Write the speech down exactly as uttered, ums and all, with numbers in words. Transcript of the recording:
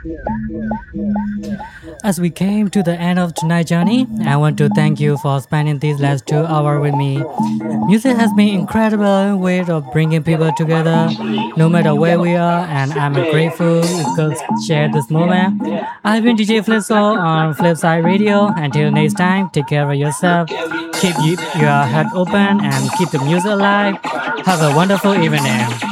As we came to the end of tonight's journey, I want to thank you for spending these last two hours with me. Music has been incredible way of bringing people together, no matter where we are, and I'm grateful we could share this moment. I've been D J Flipso on Flipside Radio. Until next time, take care of yourself, keep y- your heart open, and keep the music alive. Have a wonderful evening.